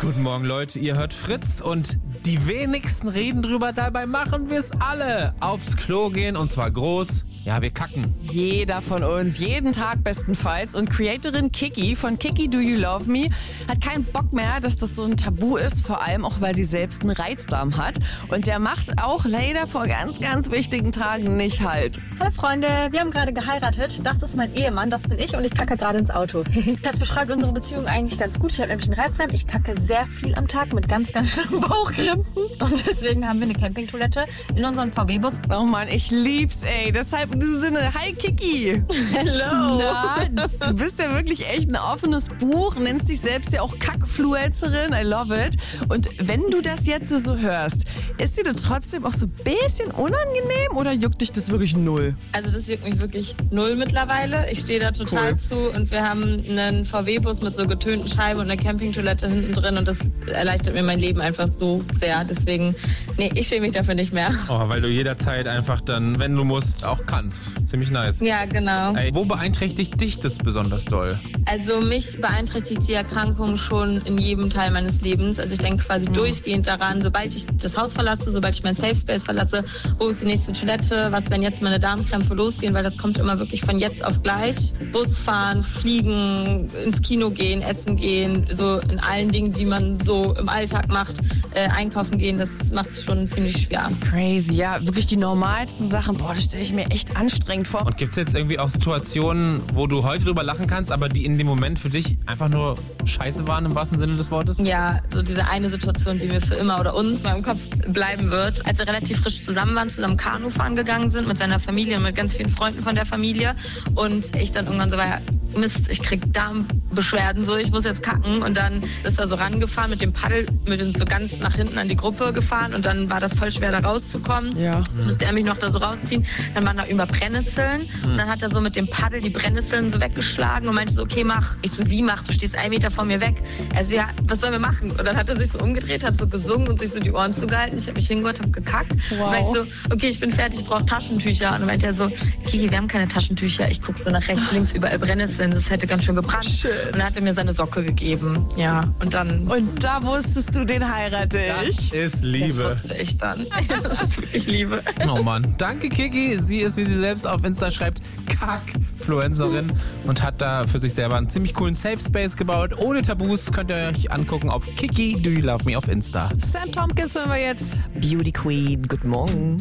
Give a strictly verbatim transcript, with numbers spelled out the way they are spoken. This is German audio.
Guten Morgen, Leute. Ihr hört Fritz und die wenigsten reden drüber. Dabei machen wir es alle. Aufs Klo gehen und zwar groß. Ja, wir kacken. Jeder von uns, jeden Tag bestenfalls. Und Creatorin Kiki von Kiki Do You Love Me hat keinen Bock mehr, dass das so ein Tabu ist. Vor allem auch, weil sie selbst einen Reizdarm hat. Und der macht auch leider vor ganz, ganz wichtigen Tagen nicht halt. Hallo Freunde, wir haben gerade geheiratet. Das ist mein Ehemann, das bin ich und ich kacke gerade ins Auto. Das beschreibt unsere Beziehung eigentlich ganz gut. Ich habe nämlich einen Reizdarm. Ich kacke sehr viel am Tag mit ganz, ganz schlimmen Bauchkrämpfen. Und deswegen haben wir eine Campingtoilette in unserem V W-Bus. Oh Mann, ich lieb's, ey. Deshalb in diesem Sinne, hi Kiki. Hello. Na, du bist ja wirklich echt ein offenes Buch, nennst dich selbst ja auch Kackfluencerin. I love it. Und wenn du das jetzt so hörst, ist dir das trotzdem auch so ein bisschen unangenehm oder juckt dich das wirklich null? Also das juckt mich wirklich null mittlerweile. Ich stehe da total Cool. zu und wir haben einen V W-Bus mit so getönten Scheiben und eine Campingtoilette hinten drin und das erleichtert mir mein Leben einfach so sehr. Deswegen, nee, ich schäme mich dafür nicht mehr. Oh, weil du jederzeit einfach dann, wenn du musst, auch kannst. Ziemlich nice. Ja, genau. Ey, wo beeinträchtigt dich das besonders doll? Also mich beeinträchtigt die Erkrankung schon in jedem Teil meines Lebens. Also ich denke quasi Mhm. durchgehend daran, sobald ich das Haus verlasse, sobald ich mein Safe Space verlasse, wo ist die nächste Toilette, was, wenn jetzt meine Darmkrämpfe losgehen, weil das kommt immer wirklich von jetzt auf gleich. Bus fahren, fliegen, ins Kino gehen, essen gehen, so in allen Dingen, die man so im Alltag macht, äh, einkaufen gehen, das macht es schon ziemlich schwer. Crazy, ja. Wirklich die normalsten Sachen. Boah, das stelle ich mir echt anstrengend vor. Und gibt es jetzt irgendwie auch Situationen, wo du heute drüber lachen kannst, aber die in dem Moment für dich einfach nur scheiße waren im wahrsten Sinne des Wortes? Ja, so diese eine Situation, die mir für immer oder uns in meinem Kopf bleiben wird. Als wir relativ frisch zusammen waren, zusammen Kanu fahren gegangen sind mit seiner Familie und mit ganz vielen Freunden von der Familie und ich dann irgendwann so war, Mist, ich krieg Darmbeschwerden, so ich muss jetzt kacken und dann ist er so rangefahren mit dem Paddel, mit uns so ganz nach hinten an die Gruppe gefahren und dann war das voll schwer da rauszukommen. Ja. Musste er mich noch da so rausziehen, dann waren da über Brennnesseln und dann hat er so mit dem Paddel die Brennnesseln so weggeschlagen und meinte so, okay, mach. Ich so, wie mach? Du stehst einen Meter vor mir weg. Also ja, was sollen wir machen? Und dann hat er sich so umgedreht, hat so gesungen und sich so die Ohren zugehalten. Ich habe mich hingehört, habe gekackt. Wow. Und dann ich so, okay, ich bin fertig, ich brauche Taschentücher. Und dann meinte er so, Kiki, wir haben keine Taschentücher. Ich gucke so nach rechts, links, überall Brennnesseln. Das hätte ganz schön gebrannt. Shit. Und dann hat er mir seine Socke gegeben. Ja, und dann... Und da wusstest du, den heirate ich. Das ist Das Liebe. wusste ich dann. Das ist wirklich Liebe. Oh Mann. Danke, Kiki. Sie ist, wie sie selbst auf Insta schreibt, Kackfluencerin und hat da für sich selber einen ziemlich coolen Safe Space gebaut. Ohne Tabus könnt ihr euch angucken auf Kiki Do You Love Me auf Insta. Sam Tompkins hören wir jetzt. Beauty Queen. Guten Morgen.